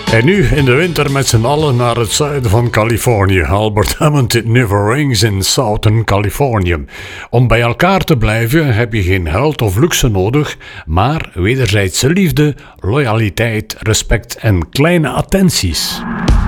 En nu in de winter met z'n allen naar het zuiden van Californië. Albert Hammond, It Never Rains in Southern California. Om bij elkaar te blijven heb je geen geld of luxe nodig, maar wederzijdse liefde, loyaliteit, respect en kleine attenties.